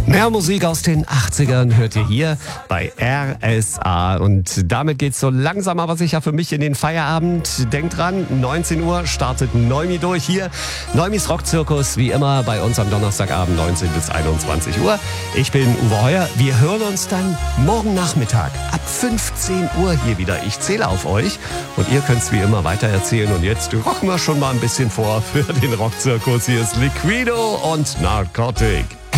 Mehr Musik aus den 80ern hört ihr hier bei RSA. Und damit geht's so langsam aber sicher für mich in den Feierabend. Denkt dran, 19 Uhr startet Neumi durch hier. Neumis Rockzirkus, wie immer, bei uns am Donnerstagabend 19 bis 21 Uhr. Ich bin Uwe Heuer. Wir hören uns dann morgen Nachmittag ab 15 Uhr hier wieder. Ich zähle auf euch und ihr könnt's wie immer weitererzählen. Und jetzt rocken wir schon mal ein bisschen vor für den Rockzirkus. Hier ist Liquido und Narcotic.